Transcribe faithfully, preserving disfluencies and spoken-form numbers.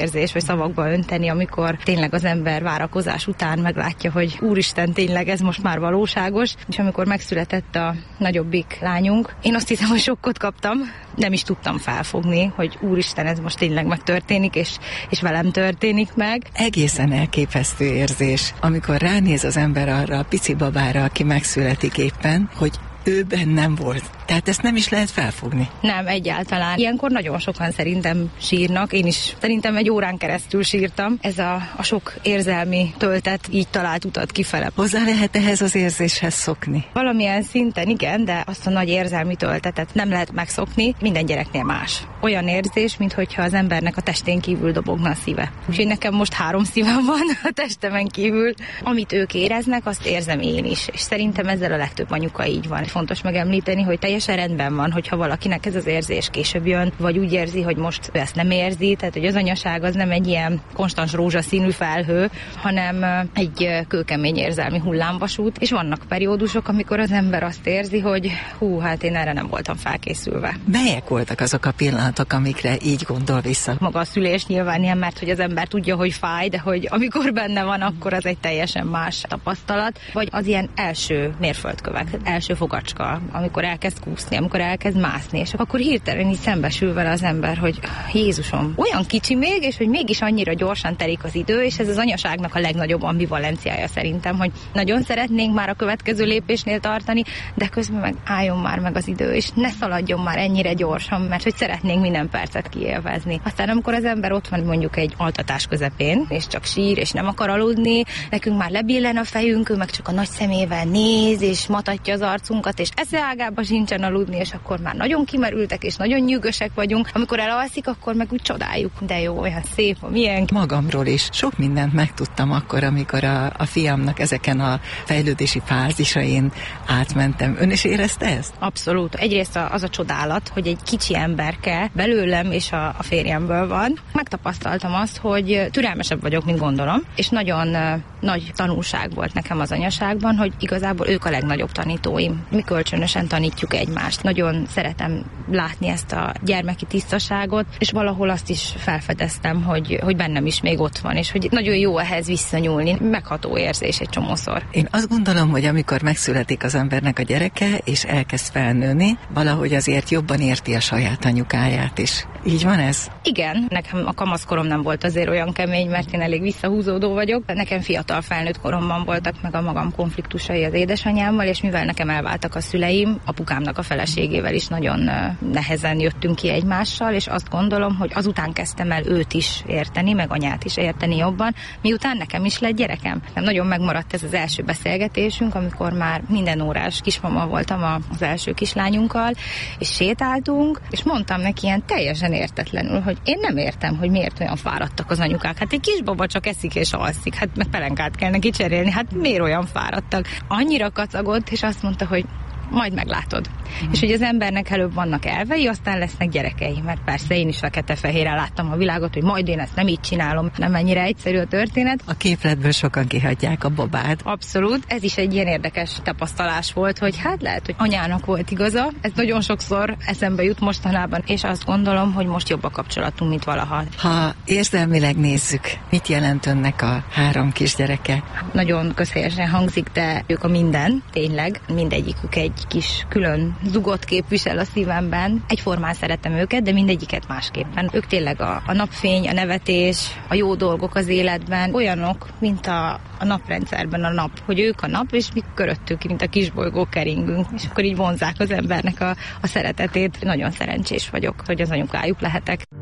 érzés, vagy szavakba önteni, amikor tényleg az ember várakozás után meglátja, hogy úristen, tényleg ez most már valóságos, és amikor megszületett a nagyobbik lányunk, én azt hiszem, hogy sokkot kaptam, nem is tudtam felfogni, hogy úristen, ez most tényleg megtörténik, és, és velem történik meg. Egészen elképesztő érzés, amikor ránéz az ember arra a pici babára, aki megszületik éppen, hogy ő bennem volt. Tehát ezt nem is lehet felfogni. Nem, egyáltalán. Ilyenkor nagyon sokan szerintem sírnak. Én is szerintem egy órán keresztül sírtam. Ez a, a sok érzelmi töltet így talált utat kifele. Hozzá lehet ehhez az érzéshez szokni? Valamilyen szinten igen, de azt a nagy érzelmi töltetet nem lehet megszokni. Minden gyereknél más. Olyan érzés, minthogyha az embernek a testén kívül dobogna a szíve. Úgyhogy nekem most három szívem van a testemen kívül. Amit ők éreznek, azt érzem én is. És szerintem ezzel a legtöbb anyuka így van. Fontos megemlíteni, hogy teljesen rendben van, hogyha valakinek ez az érzés később jön, vagy úgy érzi, hogy most ő ezt nem érzi, tehát hogy az anyaság az nem egy ilyen konstans rózsaszínű felhő, hanem egy kőkemény érzelmi hullámvasút, és vannak periódusok, amikor az ember azt érzi, hogy hú, hát én erre nem voltam felkészülve. Melyek voltak azok a pillanatok, amikre így gondol vissza? Maga a szülés nyilván ilyen, mert hogy az ember tudja, hogy fáj, de hogy amikor benne van, akkor az egy teljesen más tapasztalat, vagy az ilyen első mérföldkövek, első fogacska, amikor elkezd kúszni, amikor elkezd mászni, és akkor hirtelen így szembesül vele az ember, hogy Jézusom, olyan kicsi még, és hogy mégis annyira gyorsan telik az idő, és ez az anyaságnak a legnagyobb ambivalenciája szerintem, hogy nagyon szeretnénk már a következő lépésnél tartani, de közben meg álljon már meg az idő, és ne szaladjon már ennyire gyorsan, mert hogy szeretnénk minden percet kiélvezni. Aztán amikor az ember ott van mondjuk egy altatás közepén, és csak sír, és nem akar aludni, nekünk már lebillen a fejünk, ő meg csak a nagy szemével néz, és matatja az arcunkat, és eszeágában sincsen aludni, és akkor már nagyon kimerültek, és nagyon nyűgösek vagyunk. Amikor elalszik, akkor meg úgy csodáljuk, de jó, olyan szép, milyen. Magamról is sok mindent megtudtam akkor, amikor a, a fiamnak ezeken a fejlődési fázisain átmentem. Ön is érezte ezt? Abszolút. Egyrészt az a csodálat, hogy egy kicsi emberke belőlem és a, a férjemből van. Megtapasztaltam azt, hogy türelmesebb vagyok, mint gondolom, és nagyon uh, nagy tanulság volt nekem az anyaságban, hogy igazából ők a legnagyobb tanítóim. Mi kölcsönösen tanítjuk egymást. Nagyon szeretem látni ezt a gyermeki tisztaságot, és valahol azt is felfedeztem, hogy, hogy bennem is még ott van, és hogy nagyon jó ehhez visszanyúlni. Megható érzés egy csomószor. Én azt gondolom, hogy amikor megszületik az embernek a gyereke, és elkezd felnőni, valahogy azért jobban érti a saját anyukáját is. Így van ez? Igen, nekem a kamaszkorom nem volt azért olyan kemény, mert én elég visszahúzódó vagyok. Nekem fiatal felnőtt koromban voltak meg a magam konfliktusai az édesanyámmal, és mivel nekem elváltak a szüleim, apukámnak a feleségével is nagyon nehezen jöttünk ki egymással, és azt gondolom, hogy azután kezdtem el őt is érteni, meg anyát is érteni jobban, miután nekem is lett gyerekem. Nagyon megmaradt ez az első beszélgetésünk, amikor már minden órás kismama voltam az első kislányunkkal, és sétáltunk, és mondtam neki ilyen teljesen értetlenül, hogy én nem értem, hogy miért olyan fáradtak az anyukák. Hát egy kisbaba csak eszik és alszik, hát meg pelenkát kell neki cserélni, hát miért olyan fáradtak? Annyira kacagott, és azt mondta, hogy majd meglátod. Mm. És hogy az embernek előbb vannak elvei, aztán lesznek gyerekei, mert persze én is fekete-fehérre láttam a világot, hogy majd én ezt nem így csinálom, nem ennyire egyszerű a történet. A képletből sokan kihagyják a babát. Abszolút. Ez is egy ilyen érdekes tapasztalás volt, hogy hát lehet, hogy anyának volt igaza. Ez nagyon sokszor eszembe jut mostanában, és azt gondolom, hogy most jobb a kapcsolatunk, mint valaha. Ha érzelmileg nézzük, mit jelent önnek a három kisgyereke? Nagyon közhelyesen hangzik, de ők a minden, tényleg, mindegyikük egy kis külön zugot képvisel a szívemben. Egyformán szeretem őket, de mindegyiket másképpen. Ők tényleg a, a napfény, a nevetés, a jó dolgok az életben, olyanok, mint a, a naprendszerben a nap, hogy ők a nap, és mi köröttük, mint a kisbolygók keringünk, és akkor így vonzák az embernek a, a szeretetét. Nagyon szerencsés vagyok, hogy az anyukájuk lehetek.